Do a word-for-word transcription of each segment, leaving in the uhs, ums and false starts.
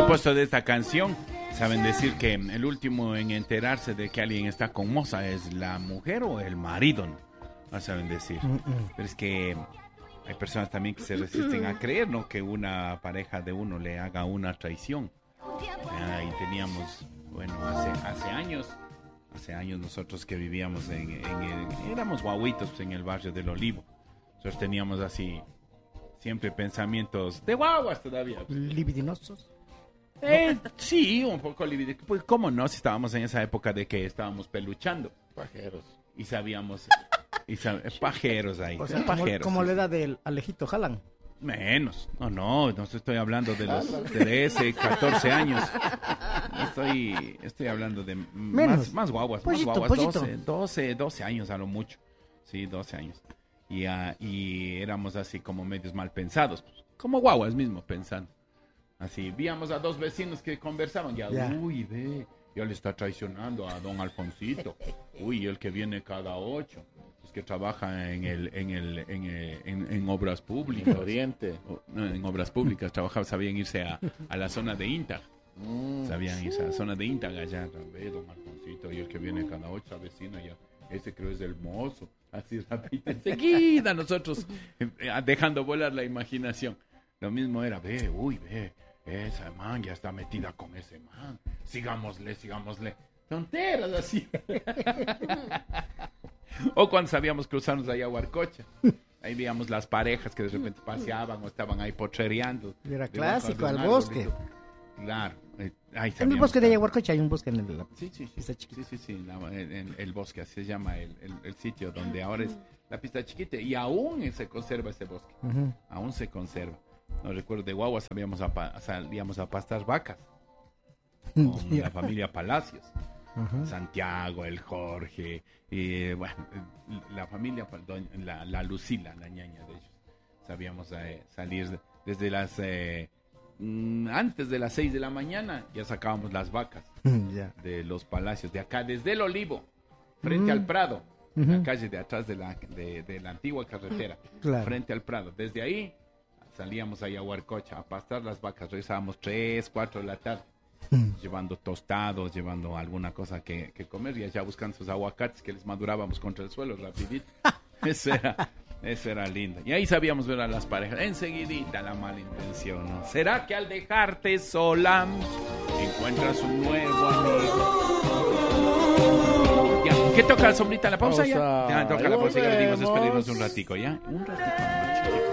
propósito de esta canción, saben decir que el último en enterarse de que alguien está con moza es la mujer o el marido, ¿no? No saben decir. Mm-mm. Pero es que hay personas también que se resisten a creer, ¿no? Que una pareja de uno le haga una traición. Ah, y teníamos, bueno, hace, hace años, hace años nosotros que vivíamos en, en el, éramos guaguitos en el barrio del Olivo. Nosotros teníamos así, siempre pensamientos de guaguas todavía. ¿Libidinosos? Eh, sí, un poco libidinosos. Pues, ¿cómo no? Si estábamos en esa época de que estábamos peluchando. Pajeros. Y sabíamos, y sab- pajeros ahí. O sea, pajeros, como sí. la edad del Alejito Jalan. Menos, no, no, no estoy hablando de los trece, catorce años. Estoy, estoy hablando de más, más guaguas, pollito, más guaguas, pollito. doce, doce, doce años a lo mucho. Sí, doce años. Y, uh, y éramos así como medios mal pensados, pues, como guaguas mismo pensando. Así, víamos a dos vecinos que conversaban, ya, yeah. Uy, ve, ya le está traicionando a don Alfonsito. Uy, el que viene cada ocho. Que trabaja en el en el en, el, en, en obras públicas. En Oriente. O, no, en obras públicas trabajaba, sabían irse a, a la zona de Intag. Mm, sabían irse a la zona de Intag allá, ve, don Alfonsito, y el que viene cada ocho vecina ya, ese creo es el mozo. Así rápido, enseguida nosotros eh, dejando volar la imaginación. Lo mismo era, ve, uy, ve, esa man ya está metida con ese man. Sigámosle, sigámosle. Tonteras así. O cuando sabíamos cruzarnos allá a Huarcocha. Ahí veíamos las parejas que de repente paseaban o estaban ahí potrereando. Era clásico, al bosque. Claro. Eh, ahí en el bosque de Huarcocha hay un bosque en el... Sí, sí, sí. Sí, sí, sí. La, en, en el bosque, así se llama el, el, el sitio donde ahora es la pista chiquita. Y aún se conserva ese bosque. Uh-huh. Aún se conserva. No recuerdo, de guagua salíamos a, pa, salíamos a pastar vacas. Con yeah. la familia Palacios. Uh-huh. Santiago, el Jorge, y bueno, la familia, la, la Lucila, la ñaña de ellos. Sabíamos eh, salir desde las, eh, antes de las seis de la mañana, ya sacábamos las vacas yeah. de los palacios, de acá, desde el Olivo, frente uh-huh. al Prado, uh-huh. la calle de atrás de la, de, de la antigua carretera, claro. frente al Prado. Desde ahí salíamos allá a Huarcocha a pastar las vacas, regresábamos tres, cuatro de la tarde. Llevando tostados, llevando alguna cosa que, que comer y allá buscando sus aguacates que les madurábamos contra el suelo rapidito. Eso era, eso era lindo. Y ahí sabíamos ver a las parejas. Enseguidita la mala intención, ¿no? ¿Será que al dejarte sola encuentras un nuevo amigo? Ya, ¿qué toca la sombrita? ¿La pausa, pausa. ya? Ya toca la pausa y ya le dimos despedirnos un ratico, ¿ya? Un ratico nomás, chiquito.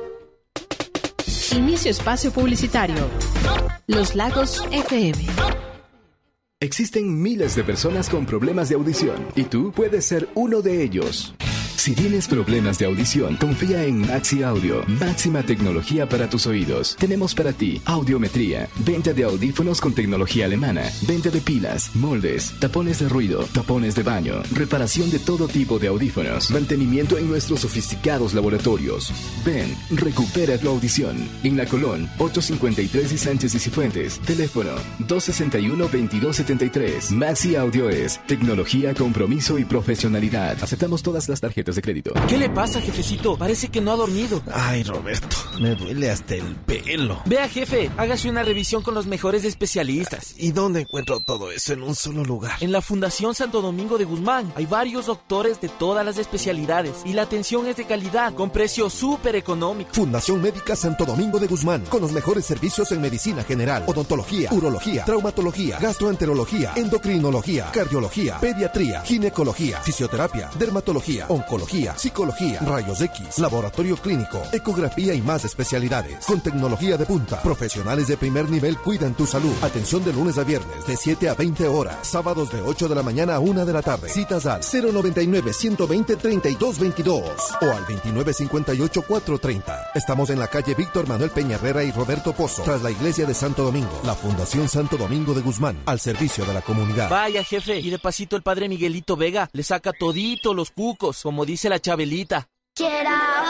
Inicio espacio publicitario. Los Lagos F M. Existen miles de personas con problemas de audición y tú puedes ser uno de ellos. Si tienes problemas de audición, confía en Maxi Audio. Máxima tecnología para tus oídos. Tenemos para ti audiometría, venta de audífonos con tecnología alemana, venta de pilas, moldes, tapones de ruido, tapones de baño, reparación de todo tipo de audífonos, mantenimiento en nuestros sofisticados laboratorios. Ven, recupera tu audición. En La Colón, ochocientos cincuenta y tres y Sánchez y Cifuentes. Teléfono dos sesenta y uno, veintidós setenta y tres. Maxi Audio es tecnología, compromiso y profesionalidad. Aceptamos todas las tarjetas de crédito. ¿Qué le pasa, jefecito? Parece que no ha dormido. Ay, Roberto, me duele hasta el pelo. Vea, jefe, hágase una revisión con los mejores especialistas. ¿Y dónde encuentro todo eso en un solo lugar? En la Fundación Santo Domingo de Guzmán. Hay varios doctores de todas las especialidades y la atención es de calidad, con precio súper económico. Fundación Médica Santo Domingo de Guzmán, con los mejores servicios en medicina general, odontología, urología, traumatología, gastroenterología, endocrinología, cardiología, pediatría, ginecología, fisioterapia, dermatología, oncología, psicología, rayos X, laboratorio clínico, ecografía y más especialidades. Con tecnología de punta, profesionales de primer nivel cuidan tu salud. Atención de lunes a viernes de siete a veinte horas, sábados de ocho de la mañana a una de la tarde. Citas al cero noventa y nueve, ciento veinte, treinta y dos veintidós o al veintinueve cincuenta y ocho, cuatrocientos treinta. Estamos en la calle Víctor Manuel Peña Herrera y Roberto Pozo, tras la iglesia de Santo Domingo. La Fundación Santo Domingo de Guzmán, al servicio de la comunidad. Vaya, jefe, y de pasito el padre Miguelito Vega le saca todito los cucos, como dice la Chabelita. Quiera